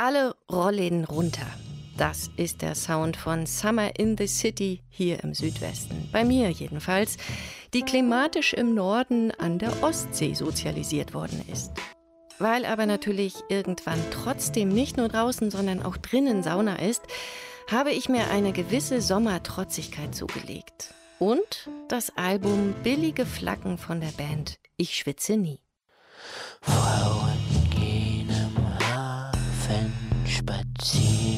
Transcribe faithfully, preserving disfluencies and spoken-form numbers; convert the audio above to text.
Alle Rollläden runter. Das ist der Sound von Summer in the City hier im Südwesten. Bei mir jedenfalls, die klimatisch im Norden an der Ostsee sozialisiert worden ist. Weil aber natürlich irgendwann trotzdem nicht nur draußen, sondern auch drinnen Sauna ist, habe ich mir eine gewisse Sommertrotzigkeit zugelegt. Und das Album Billige Flaggen von der Band Ich schwitze nie. Frauen gehen im Hafen spazieren.